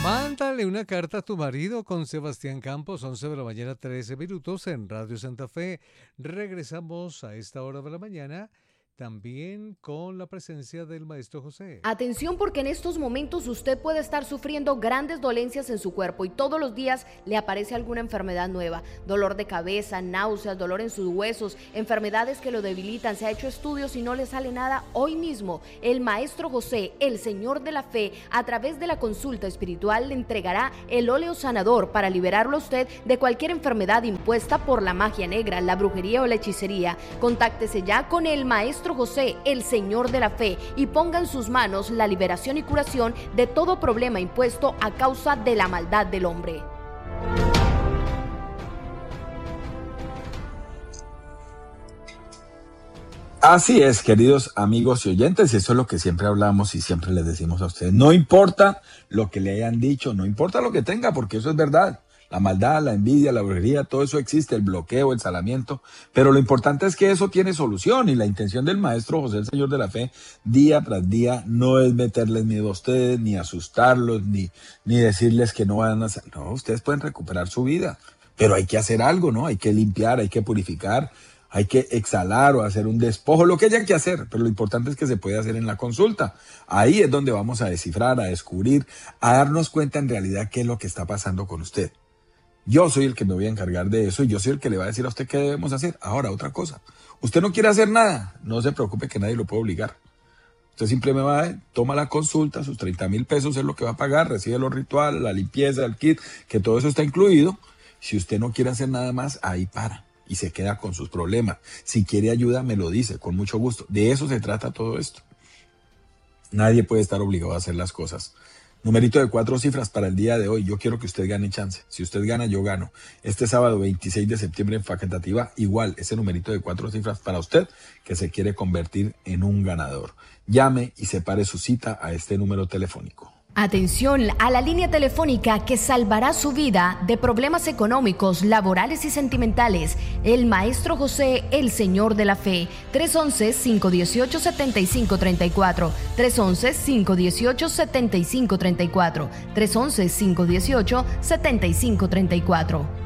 Mándale una carta a tu marido con Sebastián Campos, 11 de la mañana, 13 minutos en Radio Santa Fe. Regresamos a esta hora de la mañana, también con la presencia del maestro José. Atención, porque en estos momentos usted puede estar sufriendo grandes dolencias en su cuerpo y todos los días le aparece alguna enfermedad nueva. Dolor de cabeza, náuseas, dolor en sus huesos, enfermedades que lo debilitan. Se ha hecho estudios y no le sale nada. Hoy mismo, el maestro José, el Señor de la Fe, a través de la consulta espiritual le entregará el óleo sanador para liberarlo a usted de cualquier enfermedad impuesta por la magia negra, la brujería o la hechicería. Contáctese ya con el maestro José, el Señor de la Fe, y ponga en sus manos la liberación y curación de todo problema impuesto a causa de la maldad del hombre. Así es, queridos amigos y oyentes, y eso es lo que siempre hablamos y siempre les decimos a ustedes. No importa lo que le hayan dicho, no importa lo que tenga, porque eso es verdad. La maldad, la envidia, la brujería, todo eso existe, el bloqueo, el salamiento, pero lo importante es que eso tiene solución, y la intención del maestro José, el Señor de la Fe, día tras día, no es meterles miedo a ustedes, ni asustarlos, ni decirles que no van a hacer. No, ustedes pueden recuperar su vida, pero hay que hacer algo, ¿no? Hay que limpiar, hay que purificar, hay que exhalar o hacer un despojo, lo que haya que hacer, pero lo importante es que se puede hacer en la consulta. Ahí es donde vamos a descifrar, a descubrir, a darnos cuenta en realidad qué es lo que está pasando con usted. Yo soy el que me voy a encargar de eso y yo soy el que le va a decir a usted qué debemos hacer. Ahora, otra cosa. Usted no quiere hacer nada, no se preocupe que nadie lo puede obligar. Usted simplemente toma la consulta, sus 30,000 pesos es lo que va a pagar, recibe los rituales, la limpieza, el kit, que todo eso está incluido. Si usted no quiere hacer nada más, ahí para y se queda con sus problemas. Si quiere ayuda, me lo dice, con mucho gusto. De eso se trata todo esto. Nadie puede estar obligado a hacer las cosas. Numerito de 4 cifras para el día de hoy. Yo quiero que usted gane chance. Si usted gana, yo gano. Este sábado 26 de septiembre en Facatativá, igual, ese numerito de 4 cifras para usted que se quiere convertir en un ganador. Llame y separe su cita a este número telefónico. Atención a la línea telefónica que salvará su vida de problemas económicos, laborales y sentimentales. El maestro José, el Señor de la Fe. 311-518-7534. 311-518-7534. 311-518-7534.